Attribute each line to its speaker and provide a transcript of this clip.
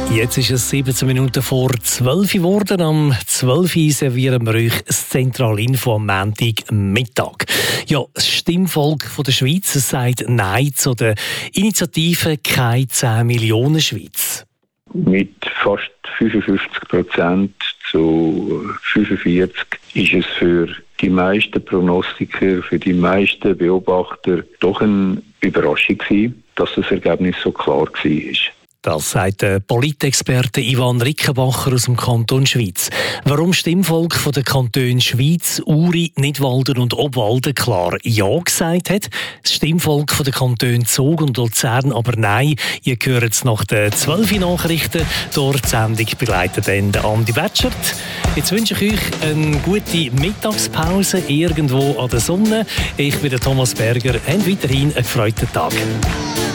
Speaker 1: Jetzt ist es 17 Minuten vor 12 Uhr geworden. Am 12 Uhr servieren wir euch das Zentralinfo am Montagmittag. Ja, das Stimmvolk von der Schweiz sagt Nein zu der Initiative «Keine 10 Millionen Schweiz».
Speaker 2: Mit fast 55% zu 45% ist es für die meisten Prognostiker, für die meisten Beobachter doch eine Überraschung gewesen, dass das Ergebnis so klar war.
Speaker 1: Das sagt der Politexperte Ivan Rickenbacher aus dem Kanton Schweiz. Warum Stimmvolk von den Kantonen Schweiz, Uri, Nidwalden und Obwalden klar Ja gesagt hat, das Stimmvolk von den Kantonen Zug und Luzern aber Nein. Ihr hört es nach den 12 Nachrichten. Durch die Sendung begleitet dann Andi Betschert. Jetzt wünsche ich euch eine gute Mittagspause irgendwo an der Sonne. Ich bin der Thomas Berger. Habt weiterhin einen gefreuten Tag.